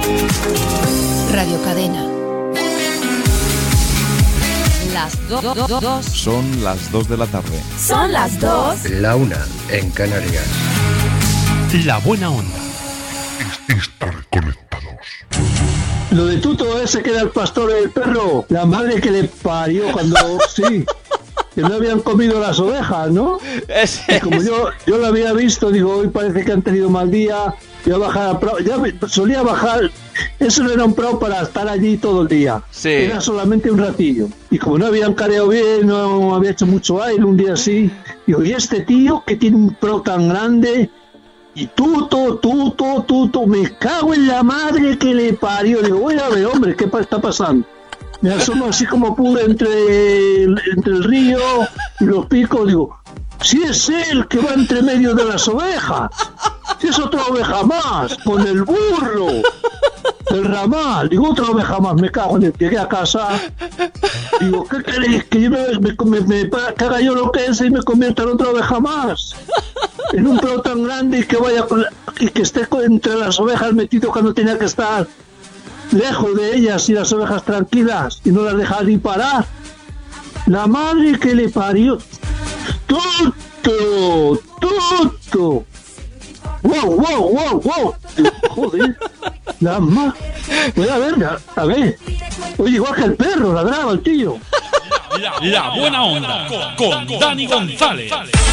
Radio Cadena. Las dos. Son las 2 de la tarde. Son las 2. La 1 en Canarias. La buena onda. Estar conectados. Lo de Tuto ese que era el pastor del perro, la madre que le parió cuando... Sí, que no habían comido las ovejas, ¿no? Y como yo lo había visto, digo, hoy parece que han tenido mal día, voy a bajar a Prado. Ya solía bajar, eso no era un Prado para estar allí todo el día. Sí. Era solamente un ratillo. Y como no habían careado bien, no había hecho mucho aire, un día así, digo, ¿y este tío que tiene un Prado tan grande? Y Tuto, me cago en la madre que le parió. Digo, voy a ver, hombre, ¿qué está pasando? Me asomo así como pude entre el río y los picos. Digo, si es él que va entre medio de las ovejas, si es otra oveja más, con el burro del ramal. Digo, otra oveja más, me cago en él. Llegué a casa, digo, ¿qué queréis? Que yo me caga yo lo que es y me convierta en otra oveja más. En un Prado tan grande y que vaya y que esté entre las ovejas metido cuando tenía que estar lejos de ellas y las ovejas tranquilas y no las dejar ni parar. La madre que le parió. Tuto. Wow. Joder. La madre. Voy a ver. Oye, igual que el perro ladraba el tío. La buena onda con Dani González.